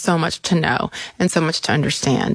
so much to know and so much to understand.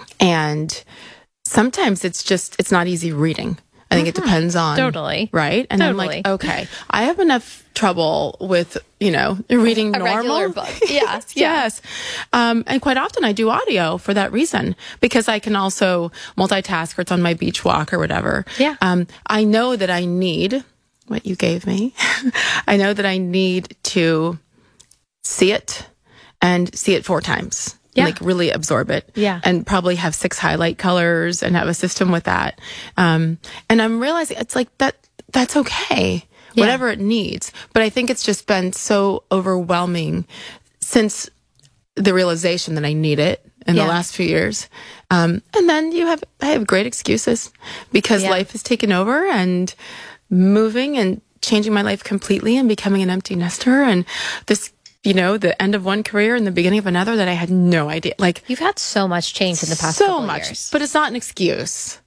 And sometimes it's not easy reading. I think it depends on. Totally. Right? And I'm like, okay, I have enough trouble with, reading a normal. regular book. Yeah. Yes. And quite often I do audio for that reason, because I can also multitask, or it's on my beach walk or whatever. Yeah. I know that I need what you gave me. I know that I need to see it and see it 4 times. Yeah. Like really absorb it. Yeah. And probably have 6 highlight colors and have a system with that. And I'm realizing it's like that's okay. Yeah. Whatever it needs. But I think it's just been so overwhelming since the realization that I need it in the last few years. And then I have great excuses because life has taken over, and moving and changing my life completely and becoming an empty nester, and this, the end of one career and the beginning of another that I had no idea. Like, you've had so much change in the past so couple much, years. but it's not an excuse.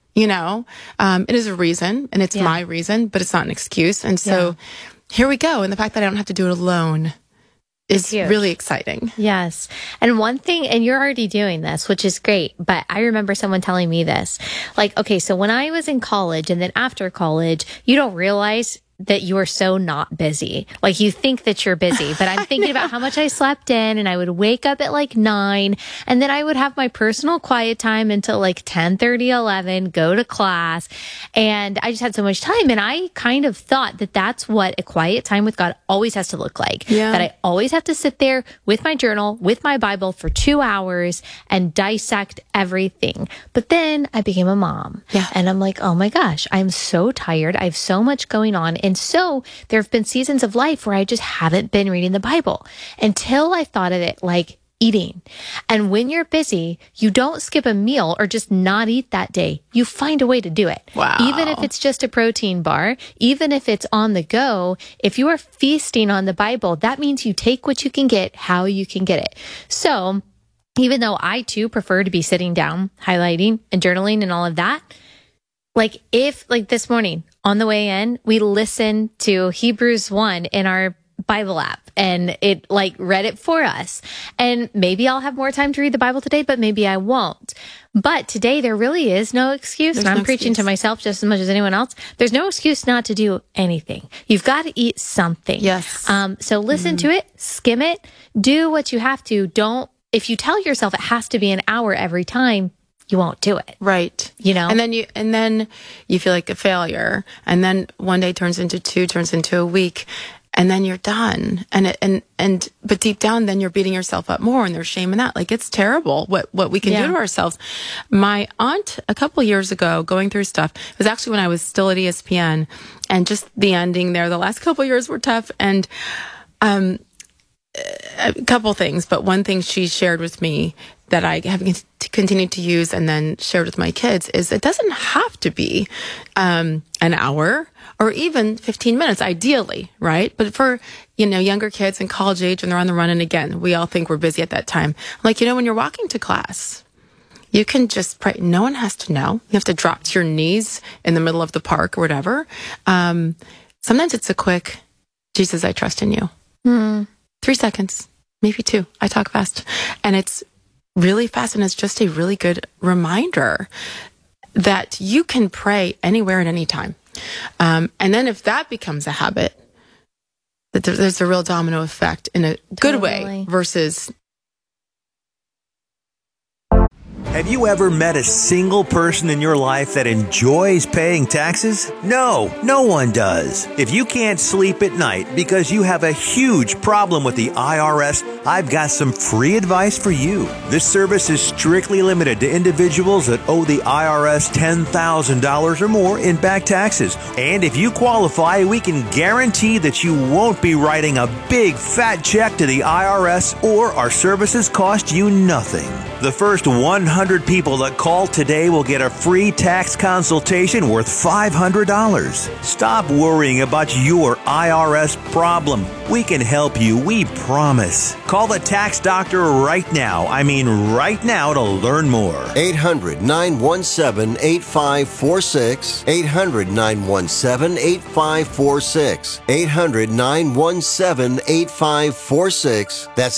It is a reason, and it's my reason, but it's not an excuse. And so here we go. And the fact that I don't have to do it alone is really exciting. Yes. And one thing, and you're already doing this, which is great, but I remember someone telling me this, like, okay, so when I was in college and then after college, you don't realize that you are so not busy. Like, you think that you're busy, but I'm thinking about how much I slept in, and I would wake up at like 9, and then I would have my personal quiet time until like 10:30, 11, go to class. And I just had so much time. And I kind of thought that that's what a quiet time with God always has to look like. Yeah. That I always have to sit there with my journal, with my Bible for 2 hours and dissect everything. But then I became a mom. Yeah. And I'm like, oh my gosh, I'm so tired. I have so much going on. And so there have been seasons of life where I just haven't been reading the Bible until I thought of it like eating. And when you're busy, you don't skip a meal or just not eat that day. You find a way to do it. Wow. Even if it's just a protein bar, even if it's on the go, if you are feasting on the Bible, that means you take what you can get, how you can get it. So even though I too prefer to be sitting down, highlighting and journaling and all of that, like this morning on the way in, we listened to Hebrews 1 in our Bible app, and it like read it for us. And maybe I'll have more time to read the Bible today, but maybe I won't. But today there really is no excuse. And I'm preaching to myself just as much as anyone else. There's no excuse not to do anything. You've got to eat something. Yes. So listen to it, skim it, do what you have to. If you tell yourself it has to be an hour every time, you won't do it. Right. And then you feel like a failure. And then one day turns into 2, turns into a week, and then you're done. But deep down, then you're beating yourself up more, and there's shame in that. Like, it's terrible what we can do to ourselves. My aunt, a couple years ago, going through stuff, it was actually when I was still at ESPN, and just the ending there, the last couple years were tough. And, a couple things, but one thing she shared with me that I have continued to use and then shared with my kids is it doesn't have to be an hour or even 15 minutes, ideally, right? But for, younger kids in college age and they're on the run, and again, we all think we're busy at that time. Like, when you're walking to class, you can just pray. No one has to know. You have to drop to your knees in the middle of the park or whatever. Sometimes it's a quick, Jesus, I trust in you. 3 seconds, maybe 2. I talk fast. And it's really fast, and it's just a really good reminder that you can pray anywhere at any time. And then if that becomes a habit, that there's a real domino effect in a good way versus... Have you ever met a single person in your life that enjoys paying taxes? No, no one does. If you can't sleep at night because you have a huge problem with the IRS, I've got some free advice for you. This service is strictly limited to individuals that owe the IRS $10,000 or more in back taxes. And if you qualify, we can guarantee that you won't be writing a big fat check to the IRS, or our services cost you nothing. The first 100 people that call today will get a free tax consultation worth $500. Stop worrying about your IRS problem. We can help you, we promise. Call the tax doctor right now. I mean right now to learn more. 800-917-8546. 800-917-8546. 800-917-8546. That's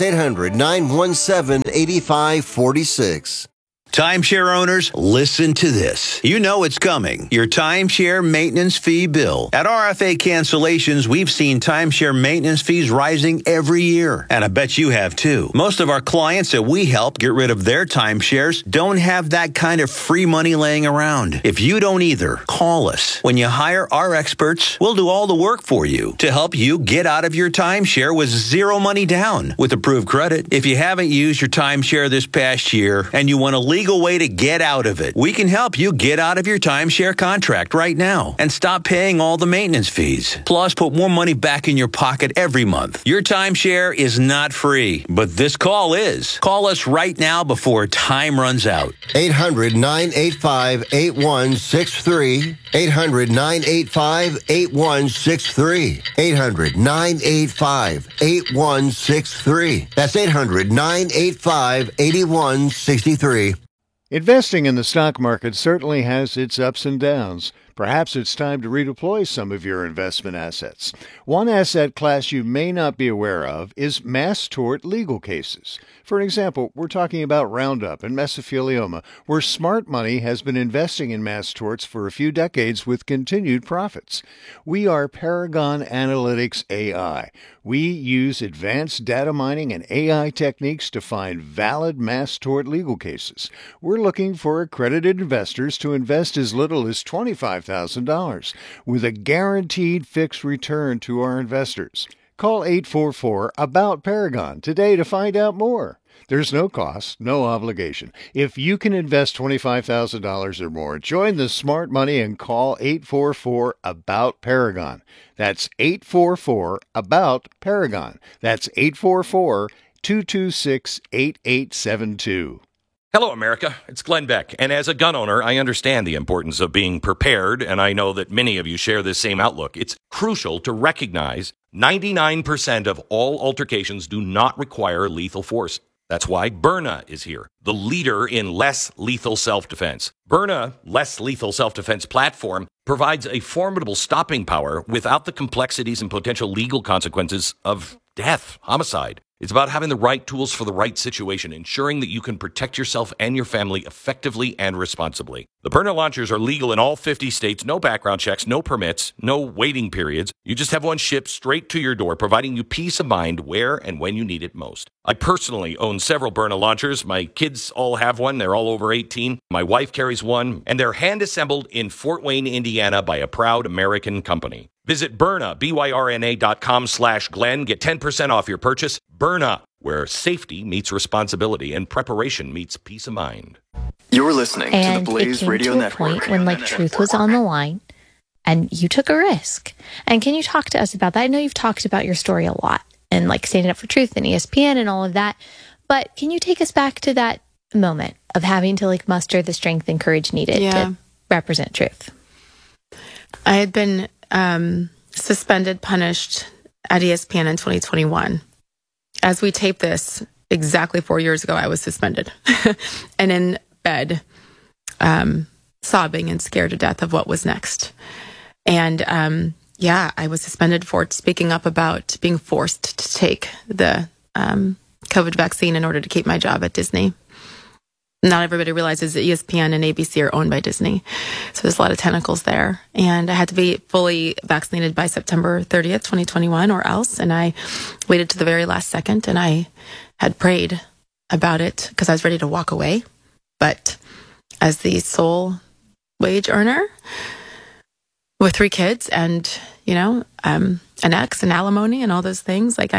800-917-8546. Timeshare owners, listen to this. You know it's coming. Your timeshare maintenance fee bill. At RFA Cancellations, we've seen timeshare maintenance fees rising every year. And I bet you have too. Most of our clients that we help get rid of their timeshares don't have that kind of free money laying around. If you don't either, call us. When you hire our experts, we'll do all the work for you to help you get out of your timeshare with zero money down with approved credit. If you haven't used your timeshare this past year and you want a legal way to get out of it, we can help you get out of your timeshare contract right now and stop paying all the maintenance fees. Plus, put more money back in your pocket every month. Your timeshare is not free, but this call is. Call us right now before time runs out. 800-985-8163. 800-985-8163. 800-985-8163. That's 800-985-8163. Investing in the stock market certainly has its ups and downs. Perhaps it's time to redeploy some of your investment assets. One asset class you may not be aware of is mass tort legal cases. For example, we're talking about Roundup and mesothelioma, where smart money has been investing in mass torts for a few decades with continued profits. We are Paragon Analytics AI. We use advanced data mining and AI techniques to find valid mass tort legal cases. We're looking for accredited investors to invest as little as $25,000 with a guaranteed fixed return to our investors. Call 844-ABOUT-PARAGON today to find out more. There's no cost, no obligation. If you can invest $25,000 or more, join the smart money and call 844-ABOUT-PARAGON. That's 844-ABOUT-PARAGON. That's 844-226-8872. Hello, America. It's Glenn Beck. And as a gun owner, I understand the importance of being prepared, and I know that many of you share this same outlook. It's crucial to recognize 99% of all altercations do not require lethal force. That's why Byrna is here, the leader in less lethal self-defense. Byrna, less lethal self-defense platform, provides a formidable stopping power without the complexities and potential legal consequences of death, homicide. It's about having the right tools for the right situation, ensuring that you can protect yourself and your family effectively and responsibly. The Byrna launchers are legal in all 50 states, no background checks, no permits, no waiting periods. You just have one shipped straight to your door, providing you peace of mind where and when you need it most. I personally own several Byrna launchers. My kids all have one. They're all over 18. My wife carries one, and they're hand-assembled in Fort Wayne, Indiana by a proud American company. Visit Byrna, BYRNA.com/Glenn. Get 10% off your purchase. Byrna, where safety meets responsibility and preparation meets peace of mind. You're listening to the Blaze it came Radio to a Network. point when truth was on the line and you took a risk. And can you talk to us about that? I know you've talked about your story a lot and standing up for truth and ESPN and all of that. But can you take us back to that moment of having to muster the strength and courage needed to represent truth? I had been suspended, punished at ESPN in 2021. As we tape this, exactly 4 years ago, I was suspended and in bed, sobbing and scared to death of what was next. And I was suspended for speaking up about being forced to take the COVID vaccine in order to keep my job at Disney. Not everybody realizes that ESPN and ABC are owned by Disney. So there's a lot of tentacles there. And I had to be fully vaccinated by September 30th, 2021 or else. And I waited to the very last second and I had prayed about it because I was ready to walk away. But as the sole wage earner with 3 kids and, an ex and alimony and all those things, I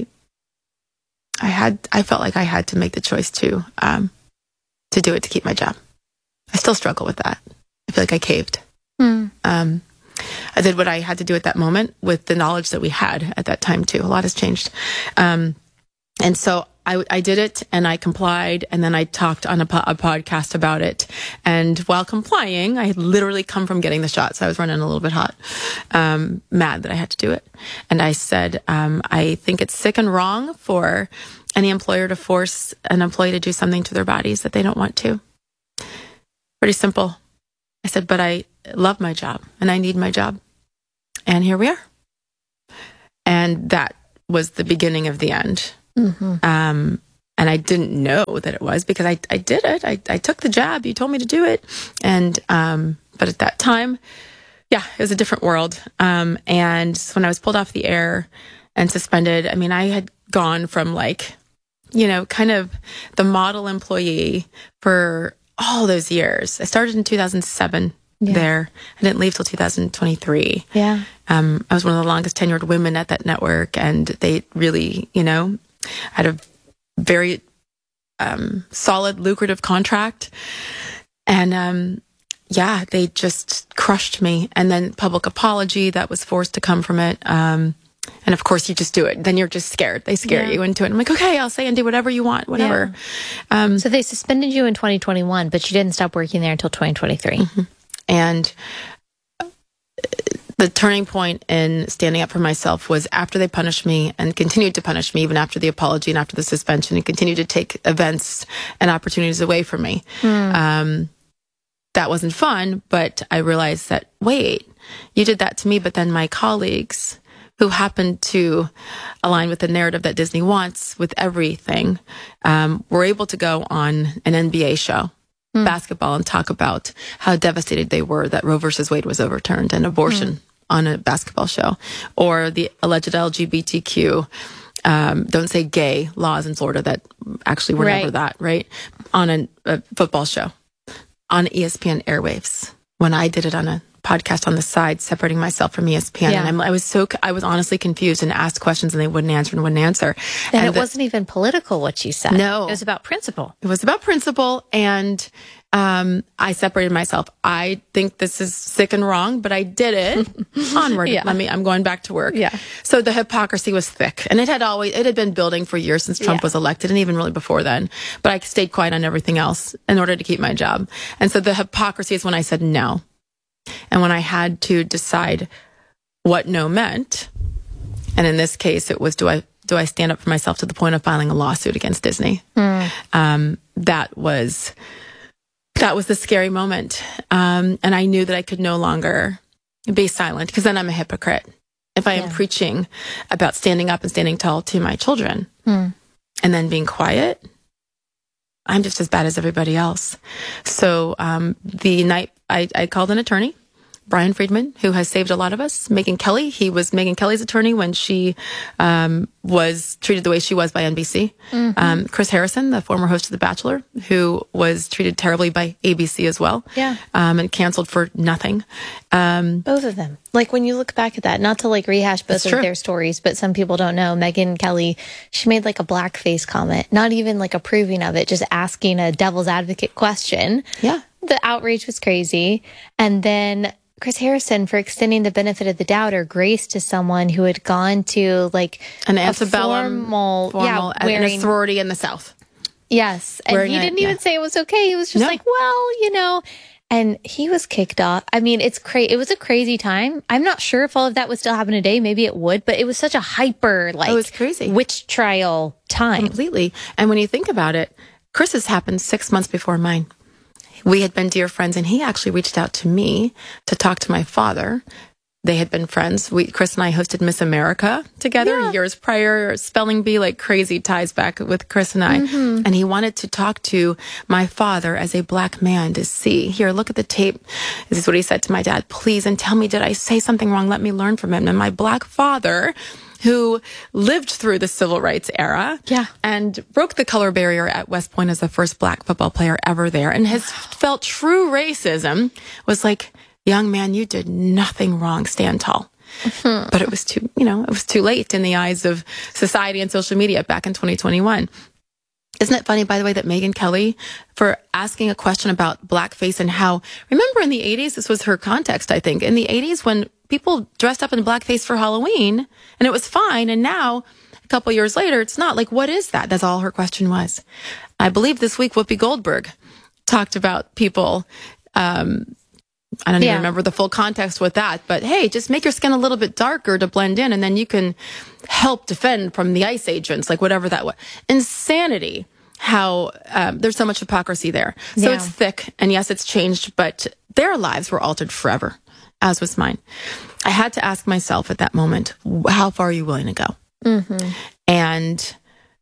felt like I had to make the choice to do it to keep my job. I still struggle with that. I feel like I caved. I did what I had to do at that moment with the knowledge that we had at that time too. A lot has changed. And so I did it and I complied and then I talked on a podcast about it. And while complying, I had literally come from getting the shot. So I was running a little bit hot, mad that I had to do it. And I said, I think it's sick and wrong for any employer to force an employee to do something to their bodies that they don't want to. Pretty simple. I said, but I love my job and I need my job. And here we are. And that was the beginning of the end. And I didn't know that it was because I did it. I took the job. You told me to do it. And, but at that time, yeah, it was a different world. And when I was pulled off the air and suspended, I mean, I had gone from like, you know, kind of the model employee for all those years. I started in 2007 there. I didn't leave till 2023. Yeah. I was one of the longest tenured women at that network, and they really, you know, had a very solid, lucrative contract. And yeah, they just crushed me. And then public apology that was forced to come from it. And of course, you just do it. Then you're just scared. They scare you into it. I'm like, okay, I'll say and do whatever you want, whatever. Yeah. So they suspended you in 2021, but you didn't stop working there until 2023. And the turning point in standing up for myself was after they punished me and continued to punish me, even after the apology and after the suspension, and continued to take events and opportunities away from me. That wasn't fun, but I realized that, wait, you did that to me, but then my colleagues who happened to align with the narrative that Disney wants with everything, were able to go on an NBA show, basketball, and talk about how devastated they were that Roe versus Wade was overturned and abortion on a basketball show, or the alleged LGBTQ, don't say gay laws in Florida that actually were never that, right? On a football show on ESPN airwaves when I did it on a podcast on the side, separating myself from ESPN. And I was honestly confused and asked questions and they wouldn't answer. And it wasn't even political what you said. No. It was about principle. It was about principle. And I separated myself. I think this is sick and wrong, but I did it. Onward. I'm going back to work. Yeah. So the hypocrisy was thick, and it had been building for years since Trump was elected, and even really before then. But I stayed quiet on everything else in order to keep my job. And so the hypocrisy is when I said no. And when I had to decide what no meant, and in this case, it was, do I stand up for myself to the point of filing a lawsuit against Disney? That was the scary moment. And I knew that I could no longer be silent, because then I'm a hypocrite. If I am preaching about standing up and standing tall to my children and then being quiet, I'm just as bad as everybody else. So the night I called an attorney, Brian Friedman, who has saved a lot of us. Megyn Kelly, he was Megyn Kelly's attorney when she was treated the way she was by NBC. Chris Harrison, the former host of The Bachelor, who was treated terribly by ABC as well. And canceled for nothing. Both of them. Like, when you look back at that, not to like rehash both of their stories, but some people don't know, Megyn Kelly, she made like a blackface comment, not even like approving of it, just asking a devil's advocate question. The outrage was crazy. And then Chris Harrison for extending the benefit of the doubt or grace to someone who had gone to like an antebellum formal wearing a sorority in the South. Yes. And he didn't even say it was okay. He was just like, well, you know, and he was kicked off. I mean, it was a crazy time. I'm not sure if all of that would still happen today. Maybe it would, but it was such a hyper, like, it was crazy witch trial time. Completely. And when you think about it, Chris's happened 6 months before mine. We had been dear friends, and he actually reached out to me to talk to my father. They had been friends. Chris and I hosted Miss America together years prior. Spelling bee, like crazy ties back with Chris and I. And he wanted to talk to my father as a black man to see, here, look at the tape. This is what he said to my dad. Please, and tell me, did I say something wrong? Let me learn from him. And my black father, who lived through the civil rights era and broke the color barrier at West Point as the first black football player ever there, and has felt true racism, was like, young man, you did nothing wrong, stand tall. But it was too late in the eyes of society and social media back in 2021. Isn't it funny, by the way, that Megyn Kelly, for asking a question about blackface and how, remember in the 80s, this was her context, I think, in the 80s when people dressed up in blackface for Halloween and it was fine. And now, a couple years later, it's not. Like, what is that? That's all her question was. I believe this week, Whoopi Goldberg talked about people I don't even remember the full context with that, but hey, just make your skin a little bit darker to blend in, and then you can help defend from the ice agents, like whatever that was. Insanity. How there's so much hypocrisy there. So it's thick, and yes, it's changed, but their lives were altered forever, as was mine. I had to ask myself at that moment, how far are you willing to go? Mm-hmm. And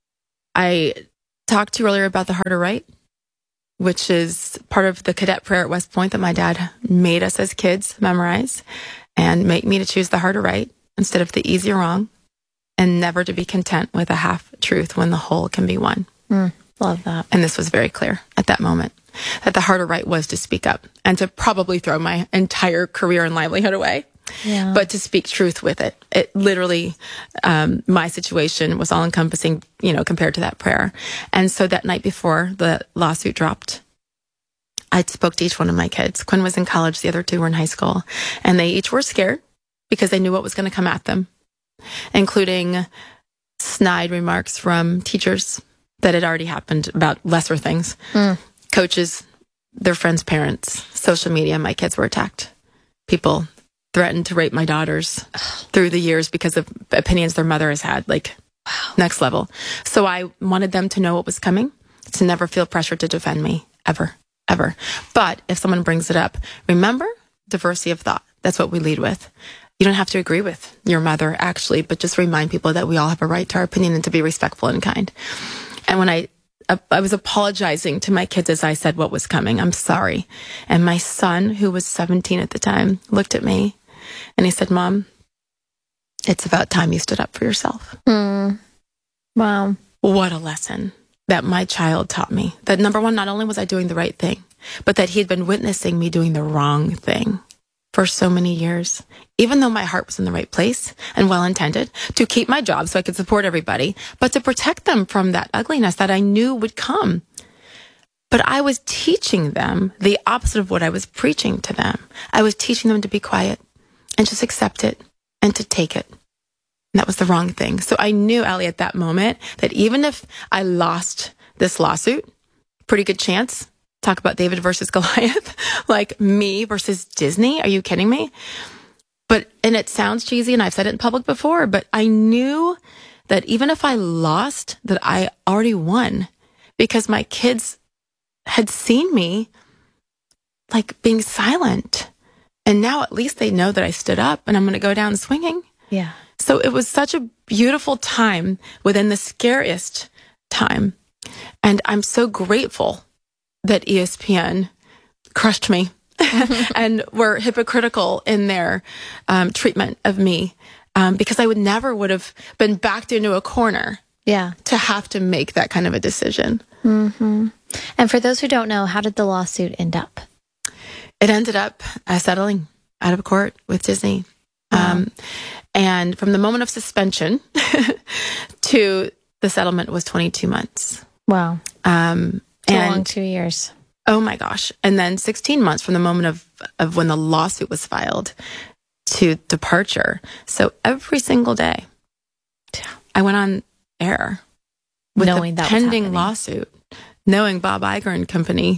I talked to you earlier about the harder right, which is part of the cadet prayer at West Point that my dad made us as kids memorize and make me to choose the harder right instead of the easy wrong, and never to be content with a half truth when the whole can be one. Love that. And this was very clear at that moment, that the harder right was to speak up and to probably throw my entire career and livelihood away. Yeah. But to speak truth with it. It literally, my situation was all encompassing, compared to that prayer. And so that night before the lawsuit dropped, I spoke to each one of my kids. Quinn was in college, the other two were in high school, and they each were scared because they knew what was going to come at them, including snide remarks from teachers that had already happened about lesser things. Coaches, their friends' parents, social media. My kids were attacked. People threatened to rape my daughters through the years because of opinions their mother has had, next level. So I wanted them to know what was coming, to never feel pressure to defend me, ever. But if someone brings it up, remember, diversity of thought. That's what we lead with. You don't have to agree with your mother, actually, but just remind people that we all have a right to our opinion and to be respectful and kind. And when I was apologizing to my kids as I said what was coming, I'm sorry. And my son, who was 17 at the time, looked at me and he said, Mom, it's about time you stood up for yourself. Wow. What a lesson that my child taught me. That number one, not only was I doing the right thing, but that he had been witnessing me doing the wrong thing for so many years, even though my heart was in the right place and well-intended to keep my job so I could support everybody, but to protect them from that ugliness that I knew would come. But I was teaching them the opposite of what I was preaching to them. I was teaching them to be quiet and just accept it and to take it. And that was the wrong thing. So I knew, Allie, at that moment that even if I lost this lawsuit, pretty good chance. Talk about David versus Goliath, like me versus Disney. Are you kidding me? And it sounds cheesy, and I've said it in public before, but I knew that even if I lost, that I already won, because my kids had seen me being silent. And now at least they know that I stood up and I'm going to go down swinging. Yeah. So it was such a beautiful time within the scariest time. And I'm so grateful that ESPN crushed me and were hypocritical in their treatment of me, because I would have been backed into a corner to have to make that kind of a decision. Mm-hmm. And for those who don't know, how did the lawsuit end up? It ended up settling out of court with Disney. Wow. And from the moment of suspension to the settlement was 22 months. Wow. And a long 2 years. Oh my gosh. And then 16 months from the moment of when the lawsuit was filed to departure. So every single day I went on air with knowing a that pending lawsuit, knowing Bob Iger and company,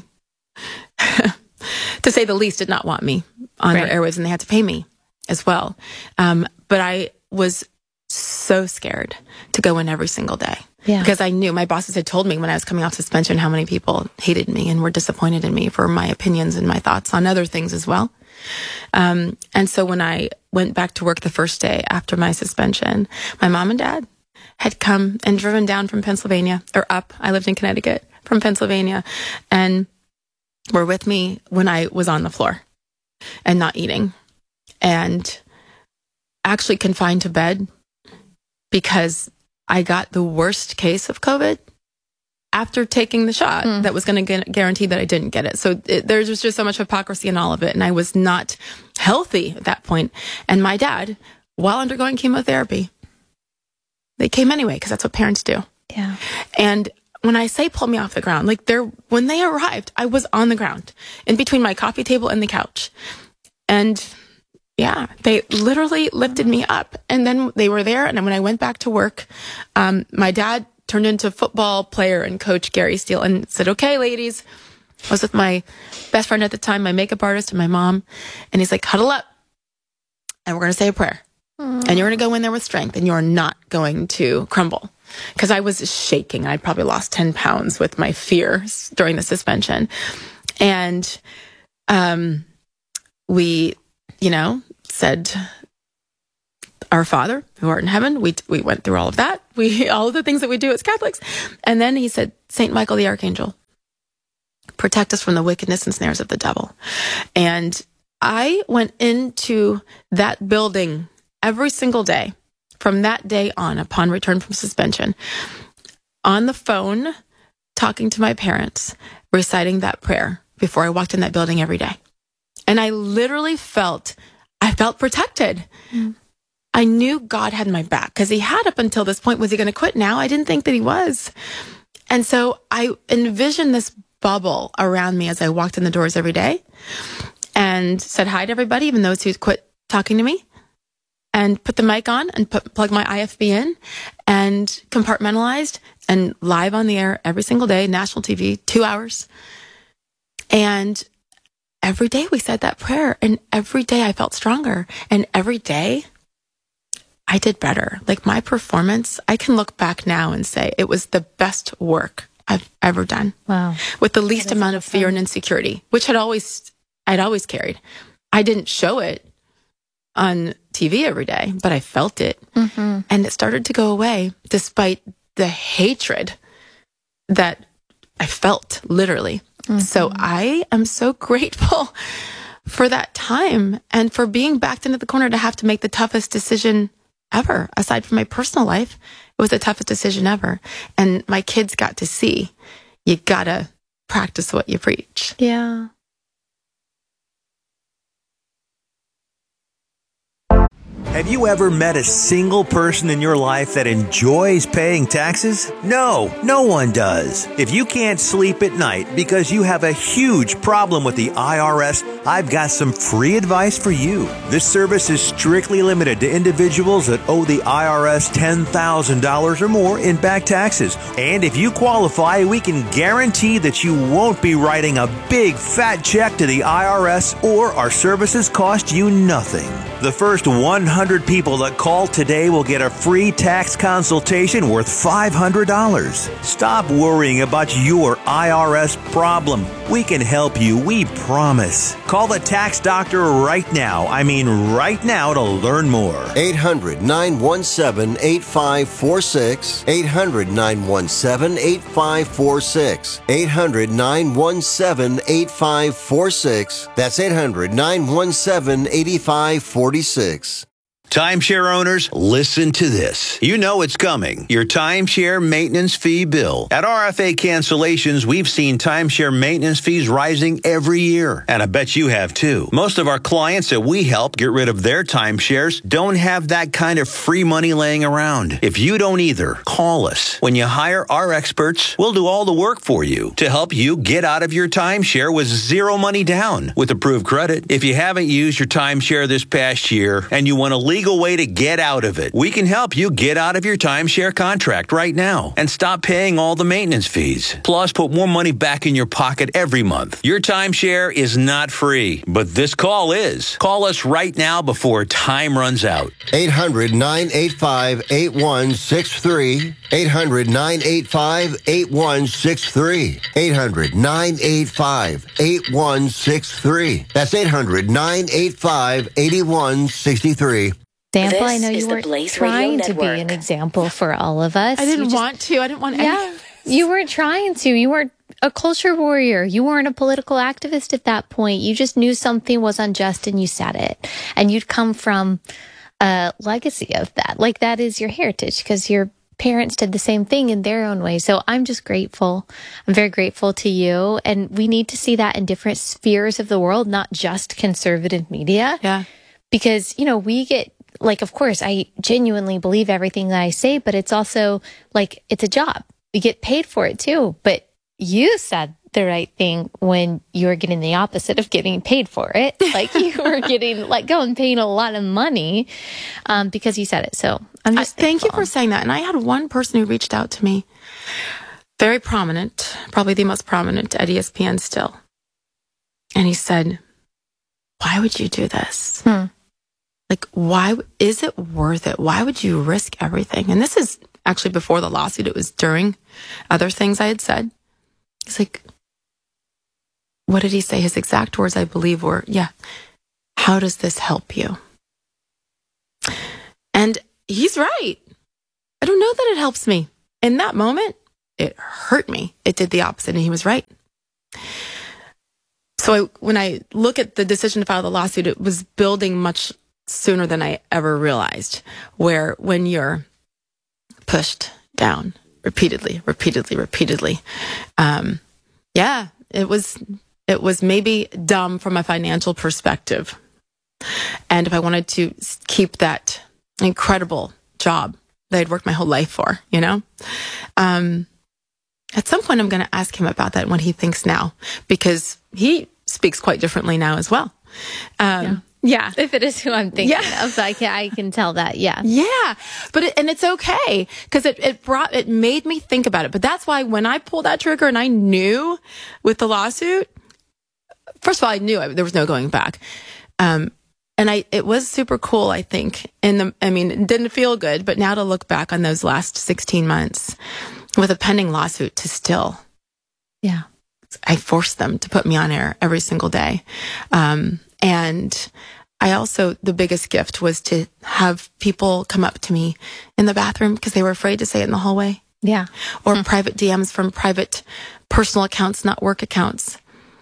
to say the least, did not want me on their airwaves, and they had to pay me as well. But I was so scared to go in every single day. Yeah. Because I knew my bosses had told me when I was coming off suspension how many people hated me and were disappointed in me for my opinions and my thoughts on other things as well. And so when I went back to work the first day after my suspension, my mom and dad had come and driven down from Pennsylvania, or up. I lived in Connecticut, from Pennsylvania, and were with me when I was on the floor and not eating, and actually confined to bed because I got the worst case of COVID after taking the shot that was going to guarantee that I didn't get it. So there's just so much hypocrisy in all of it. And I was not healthy at that point. And my dad, while undergoing chemotherapy, they came anyway, because that's what parents do. Yeah. And when I say pull me off the ground, when they arrived, I was on the ground in between my coffee table and the couch. And yeah, they literally lifted me up, and then they were there. And when I went back to work, my dad turned into football player and coach Gary Steele and said, "Okay, ladies, I was with my best friend at the time, my makeup artist, and my mom. And he's like, huddle up. And we're going to say a prayer. And you're going to go in there with strength, and you're not going to crumble. Because I was shaking. I'd probably lost 10 pounds with my fear during the suspension. And we, said, Our Father, who art in heaven. We went through all of that. All of the things that we do as Catholics. And then he said, Saint Michael the Archangel, protect us from the wickedness and snares of the devil. And I went into that building every single day from that day on, upon return from suspension, on the phone, talking to my parents, reciting that prayer before I walked in that building every day. And I literally felt protected. I knew God had my back, because he had up until this point. Was he going to quit now? I didn't think that he was. And so I envisioned this bubble around me as I walked in the doors every day and said hi to everybody, even those who quit talking to me, and put the mic on and plug my IFB in and compartmentalized and live on the air every single day, national TV, 2 hours. And every day we said that prayer, and every day I felt stronger, and every day I did better. Like, my performance, I can look back now and say it was the best work I've ever done. Wow. With the least amount of fear and insecurity, which I'd always carried. I didn't show it on TV every day, but I felt it. And it started to go away despite the hatred that I felt, literally. So I am so grateful for that time, and for being backed into the corner to have to make the toughest decision ever. Aside from my personal life, it was the toughest decision ever. And my kids got to see, you gotta practice what you preach. Yeah. Have you ever met a single person in your life that enjoys paying taxes? No, no one does. If you can't sleep at night because you have a huge problem with the IRS, I've got some free advice for you. This service is strictly limited to individuals that owe the IRS $10,000 or more in back taxes. And if you qualify, we can guarantee that you won't be writing a big fat check to the IRS, or our services cost you nothing. The first 100 people that call today will get a free tax consultation worth $500. Stop worrying about your IRS problem. We can help you, we promise. Call the tax doctor right now. I mean right now, to learn more. 800-917-8546. 800-917-8546. 800-917-8546. That's 800-917-8546. Timeshare owners, listen to this. You know it's coming. Your timeshare maintenance fee bill. At RFA Cancellations, we've seen timeshare maintenance fees rising every year. And I bet you have too. Most of our clients that we help get rid of their timeshares don't have that kind of free money laying around. If you don't either, call us. When you hire our experts, we'll do all the work for you to help you get out of your timeshare with zero money down with approved credit. If you haven't used your timeshare this past year and you want a legal way to get out of it, we can help you get out of your timeshare contract right now and stop paying all the maintenance fees. Plus, put more money back in your pocket every month. Your timeshare is not free, but this call is. Call us right now before time runs out. 800-985-8163. 800-985-8163. 800-985-8163. That's 800-985-8163. Example, I know you weren't trying to be an example for all of us. I didn't want to. I didn't want any. You weren't trying to. You weren't a culture warrior. You weren't a political activist at that point. You just knew something was unjust and you said it. And you'd come from a legacy of that. Like, that is your heritage, because your parents did the same thing in their own way. So I'm just grateful. I'm very grateful to you. And we need to see that in different spheres of the world, not just conservative media. Yeah. Because, we get, like, of course, I genuinely believe everything that I say, but it's also like, it's a job. We get paid for it too. But you said the right thing when you were getting the opposite of getting paid for it. Like, you were getting let go and paying a lot of money because you said it. So I'm just thank you for saying that. And I had one person who reached out to me very prominent, probably the most prominent at ESPN still. And he said, why would you do this? Like, why is it worth it? Why would you risk everything? And this is actually before the lawsuit. It was during other things I had said. He's like, what did he say? His exact words, I believe, were, yeah, how does this help you? And he's right. I don't know that it helps me. In that moment, it hurt me. It did the opposite, and he was right. So when I look at the decision to file the lawsuit, it was building much sooner than I ever realized, where when you're pushed down repeatedly, yeah, it was maybe dumb from a financial perspective. And if I wanted to keep that incredible job that I'd worked my whole life for, you know, at some point I'm going to ask him about that, what he thinks now, because he speaks quite differently now as well. Yeah. If it is who I'm thinking of, I can tell that. Yeah. Yeah. But it's okay, because it made me think about it. But that's why when I pulled that trigger and I knew with the lawsuit, first of all, I knew there was no going back. And it was super cool, I think. It didn't feel good, but now to look back on those last 16 months with a pending lawsuit to still. Yeah. I forced them to put me on air every single day. And I also, the biggest gift was to have people come up to me in the bathroom because they were afraid to say it in the hallway. Yeah. Or private DMs from private personal accounts, not work accounts.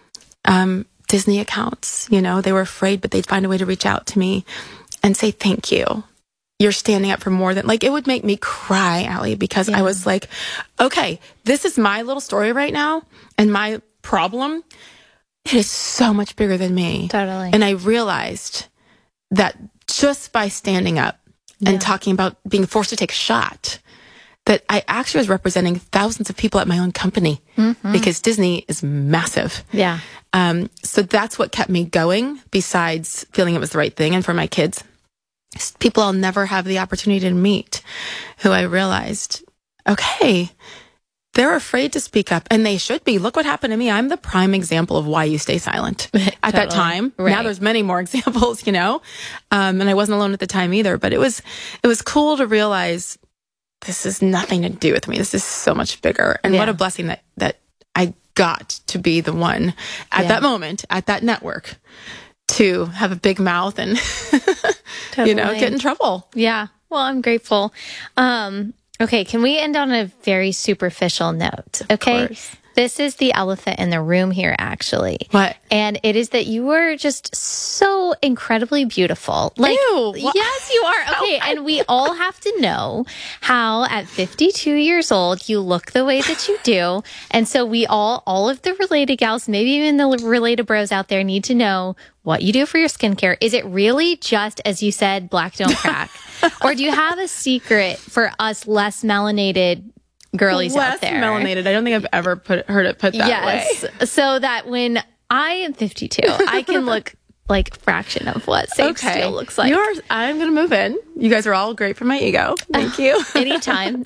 Disney accounts, you know, they were afraid, but they'd find a way to reach out to me and say, thank you. You're standing up for more than, like, it would make me cry, Allie, because I was like, okay, this is my little story right now. And my problem, it is so much bigger than me. Totally. And I realized that just by standing up and talking about being forced to take a shot, that I actually was representing thousands of people at my own company, because Disney is massive. Yeah. So that's what kept me going, besides feeling it was the right thing. And for my kids, people I'll never have the opportunity to meet, who I realized, okay, they're afraid to speak up, and they should be. Look what happened to me. I'm the prime example of why you stay silent at that time. Right. Now there's many more examples, you know, and I wasn't alone at the time either, but it was cool to realize this has nothing to do with me. This is so much bigger. And what a blessing that I got to be the one at that moment, at that network, to have a big mouth and, you know, get in trouble. Yeah. Well, I'm grateful. Okay. Can we end on a very superficial note? Okay. This is the elephant in the room here, actually. What? And it is that you are just so incredibly beautiful. Like, ew, yes, you are. Okay. And we all have to know how at 52 years old, you look the way that you do. And so we all of the related gals, maybe even the related bros out there, need to know what you do for your skincare. Is it really just, as you said, black don't crack? Or do you have a secret for us less melanated girlies out there? Less melanated. I don't think I've ever heard it put that way. Yes. So that when I am 52, I can look like a fraction of what Sage Steele looks like. I'm going to move in. You guys are all great for my ego. Thank you. Anytime.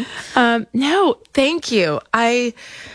No, thank you. I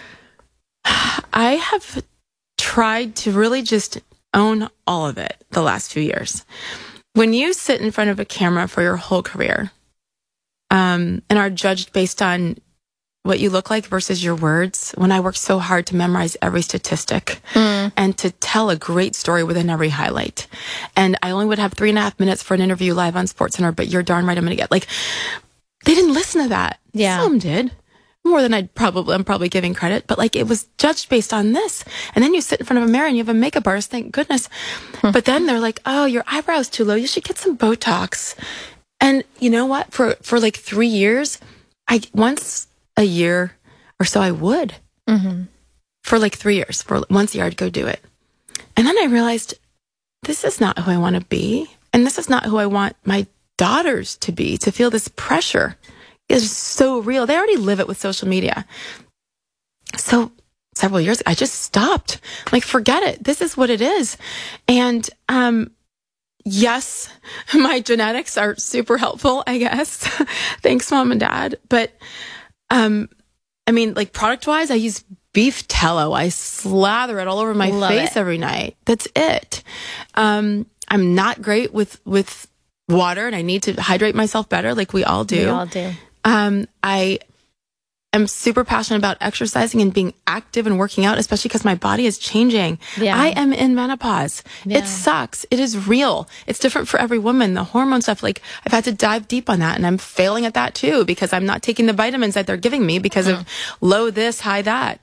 have tried to really just own all of it the last few years. When you sit in front of a camera for your whole career, and are judged based on what you look like versus your words, when I worked so hard to memorize every statistic and to tell a great story within every highlight, and I only would have 3.5 minutes for an interview live on SportsCenter, but you're darn right I'm going to get, like, they didn't listen to that. Yeah. Some did. More than I'm probably giving credit, but like, it was judged based on this. And then you sit in front of a mirror and you have a makeup artist, thank goodness. But then they're like, oh, your eyebrow's too low. You should get some Botox. And you know what? For like 3 years, once a year or so, I would. For like 3 years. For once a year, I'd go do it. And then I realized, this is not who I want to be. And this is not who I want my daughters to be, to feel this pressure. It's so real. They already live it with social media. So several years ago, I just stopped. Like, forget it. This is what it is. And, yes, my genetics are super helpful, I guess. Thanks, Mom and Dad. But, mean, like product-wise, I use beef tallow. I slather it all over my face every night. That's it. I'm not great with water, and I need to hydrate myself better, like we all do. We all do. I am super passionate about exercising and being active and working out, especially because my body is changing. Yeah. I am in menopause. Yeah. It sucks. It is real. It's different for every woman. The hormone stuff, like I've had to dive deep on that, and I'm failing at that too because I'm not taking the vitamins that they're giving me because of low this, high that.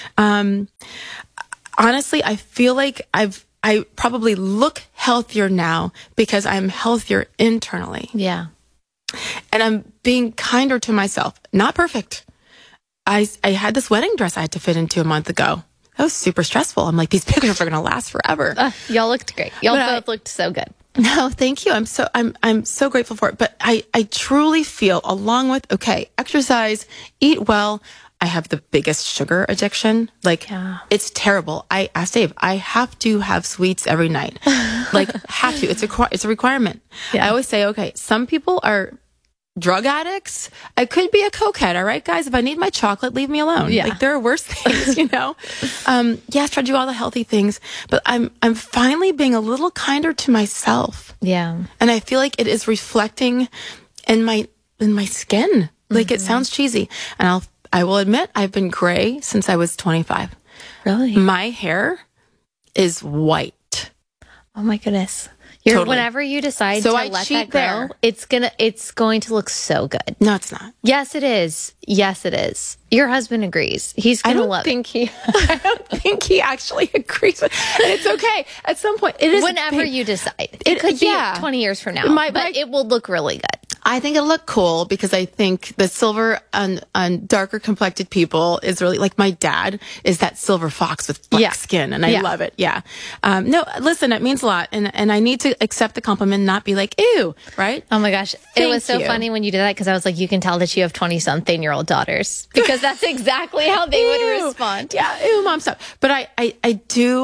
Honestly, I feel like I probably look healthier now because I'm healthier internally. Yeah. And I'm being kinder to myself. Not perfect. I had this wedding dress I had to fit into a month ago. That was super stressful. I'm like, these pictures are going to last forever. Y'all looked great. Y'all both looked so good. No, thank you. I'm so grateful for it. But I truly feel, along with, exercise, eat well. I have the biggest sugar addiction. Like, it's terrible. I asked Dave, I have to have sweets every night. Like, have to. It's a requirement. Yeah. I always say, okay, some people are drug addicts. I could be a cokehead, all right, guys? If I need my chocolate, leave me alone. Yeah. Like, there are worse things, you know? Yes, try to do all the healthy things, but I'm finally being a little kinder to myself. Yeah. And I feel like it is reflecting in my skin. Like, it sounds cheesy. And I will admit, I've been gray since I was 25. Really? My hair is white. Oh my goodness. Totally. Whenever you decide to let that grow, it's going to look so good. No, it's not. Yes, it is. Yes, it is. Your husband agrees. He's going to love it. I don't think he actually agrees with it. And it's okay. At some point, it is. Whenever you decide. It could be 20 years from now, but it will look really good. I think it'll look cool because I think the silver on darker complected people is really, like, my dad is that silver fox with black skin, and I love it. Yeah. No, listen, it means a lot, and I need to accept the compliment and not be like, ew, right? Oh my gosh. It was so funny when you did that because I was like, you can tell that you have 20-something-year-old daughters because that's exactly how they would respond. Yeah, ew, mom, stop. But I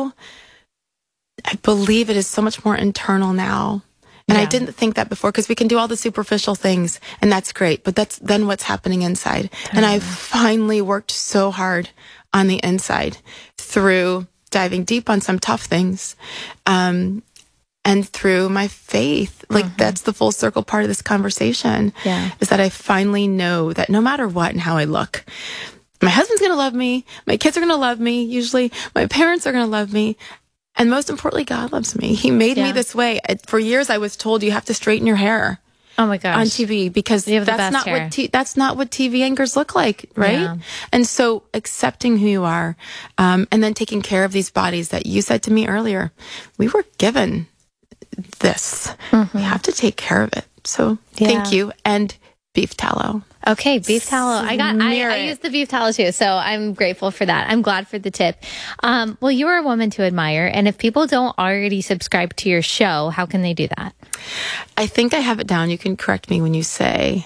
believe it is so much more internal now. And I didn't think that before because we can do all the superficial things and that's great. But that's then what's happening inside. And I've finally worked so hard on the inside through diving deep on some tough things. And through my faith, like that's the full circle part of this conversation is that I finally know that no matter what and how I look, my husband's going to love me. My kids are going to love me. Usually my parents are going to love me. And most importantly, God loves me. He made me this way. For years, I was told you have to straighten your hair. Oh my gosh. On TV because that's not what TV anchors look like, right? Yeah. And so accepting who you are, and then taking care of these bodies that you said to me earlier, we were given this. We have to take care of it. So thank you. And beef tallow. Okay, beef tallow. I use the beef tallow too, so I'm grateful for that. I'm glad for the tip. Well, you are a woman to admire, and if people don't already subscribe to your show, how can they do that? I think I have it down. You can correct me when you say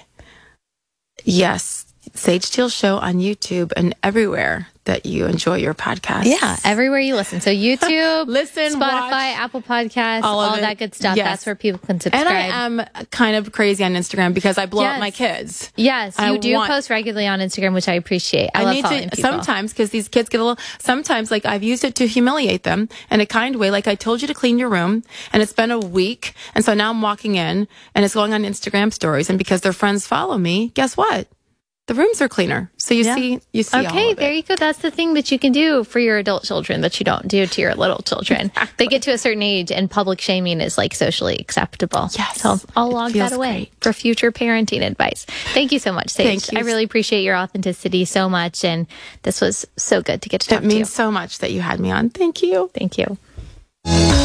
yes. Sage Teal Show on YouTube and everywhere that you enjoy your podcast. Yeah, everywhere you listen. So YouTube, listen, Spotify, watch, Apple Podcasts, all that good stuff. Yes. That's where people can subscribe. And I am kind of crazy on Instagram because I blow up my kids. Yes, you do post regularly on Instagram, which I appreciate. I love following people. Sometimes, because these kids get sometimes, like, I've used it to humiliate them in a kind way. Like, I told you to clean your room, and it's been a week, and so now I'm walking in, and it's going on Instagram stories, and because their friends follow me, guess what? The rooms are cleaner. So you see all of it. There you go. That's the thing that you can do for your adult children that you don't do to your little children. Exactly. They get to a certain age and public shaming is like socially acceptable. Yes. So I'll log that away for future parenting advice. Thank you so much, Sage. Thank you. I really appreciate your authenticity so much. And this was so good to get to talk to you. It means so much that you had me on. Thank you. Thank you.